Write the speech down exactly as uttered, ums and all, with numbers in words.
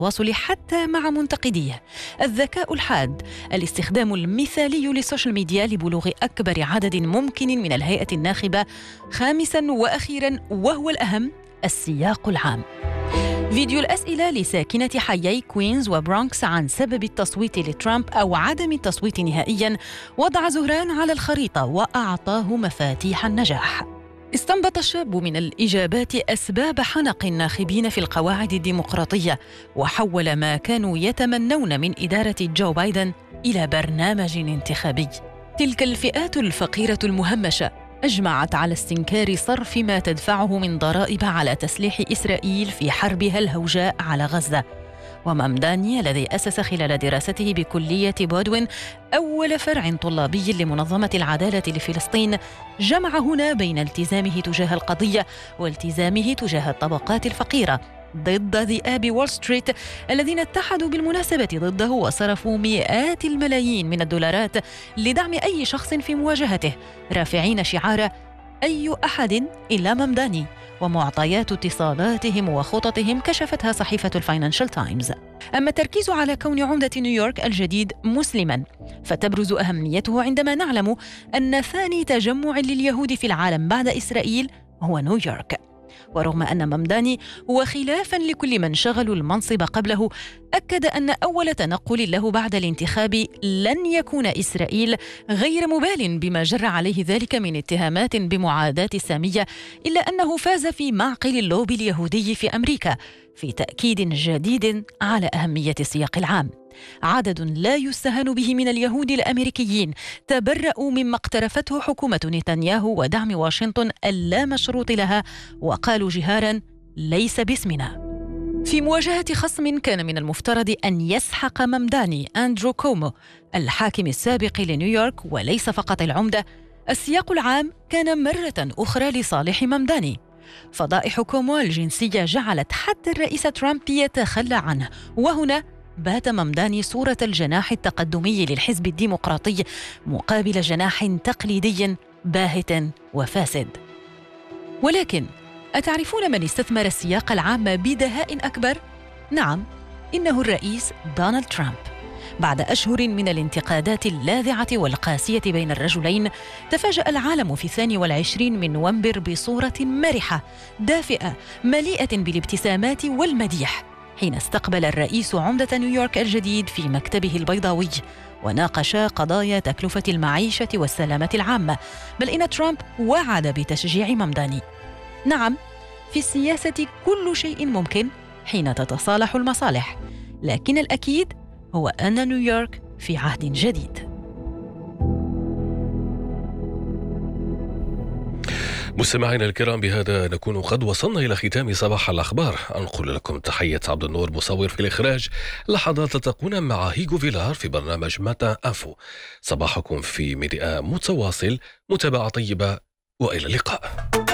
التواصل حتى مع منتقديه، الذكاء الحاد، الاستخدام المثالي للسوشيال ميديا لبلوغ أكبر عدد ممكن من الهيئة الناخبة. خامساً وأخيراً وهو الأهم، السياق العام. فيديو الأسئلة لساكنة حيي كوينز وبرونكس عن سبب التصويت لترامب أو عدم التصويت نهائياً وضع زهران على الخريطة وأعطاه مفاتيح النجاح. استنبط الشاب من الإجابات أسباب حنق الناخبين في القواعد الديمقراطية، وحول ما كانوا يتمنون من إدارة جو بايدن إلى برنامج انتخابي. تلك الفئات الفقيرة المهمشة أجمعت على استنكار صرف ما تدفعه من ضرائب على تسليح إسرائيل في حربها الهوجاء على غزة. وممداني الذي أسس خلال دراسته بكلية بودوين أول فرع طلابي لمنظمة العدالة لفلسطين، جمع هنا بين التزامه تجاه القضية والتزامه تجاه الطبقات الفقيرة ضد ذئاب وول ستريت الذين اتحدوا بالمناسبة ضده وصرفوا مئات الملايين من الدولارات لدعم أي شخص في مواجهته، رافعين شعار أي أحد إلا ممداني، ومعطيات اتصالاتهم وخططهم كشفتها صحيفة الفاينانشال تايمز. أما التركيز على كون عمدة نيويورك الجديد مسلماً، فتبرز أهميته عندما نعلم أن ثاني تجمع لليهود في العالم بعد إسرائيل هو نيويورك. ورغم أن ممداني هو خلافاً لكل من شغلوا المنصب قبله، أكد أن أول تنقل له بعد الانتخاب لن يكون إسرائيل، غير مبال بما جر عليه ذلك من اتهامات بمعاداة السامية، إلا أنه فاز في معقل اللوبي اليهودي في أمريكا في تأكيد جديد على أهمية السياق العام. عدد لا يستهان به من اليهود الأمريكيين تبرأوا مما اقترفته حكومة نتنياهو ودعم واشنطن اللامشروط لها، وقالوا جهاراً ليس باسمنا. في مواجهة خصم كان من المفترض أن يسحق ممداني، أندرو كومو الحاكم السابق لنيويورك وليس فقط العمدة، السياق العام كان مرة أخرى لصالح ممداني. فضائح كومو الجنسية جعلت حتى الرئيس ترامب يتخلى عنه، وهنا بات ممداني صورة الجناح التقدمي للحزب الديمقراطي مقابل جناح تقليدي باهت وفاسد. ولكن أتعرفون من استثمر السياق العام بدهاء أكبر؟ نعم، إنه الرئيس دونالد ترامب. بعد أشهر من الانتقادات اللاذعة والقاسية بين الرجلين، تفاجأ العالم في الثاني والعشرين من نوفمبر بصورة مرحة دافئة مليئة بالابتسامات والمديح، حين استقبل الرئيس عمدة نيويورك الجديد في مكتبه البيضاوي وناقشا قضايا تكلفة المعيشة والسلامة العامة. بل إن ترامب وعد بتشجيع ممداني. نعم، في السياسة كل شيء ممكن حين تتصالح المصالح، لكن الأكيد هو أن نيويورك في عهد جديد. مستمعينا الكرام، بهذا نكون قد وصلنا إلى ختام صباح الأخبار. أنقل لكم تحية عبد النور مصور في الإخراج. لحظات تلتقون مع هيغو فيلار في برنامج ماتا أنفو. صباحكم في ميديا متواصل، متابعة طيبة وإلى اللقاء.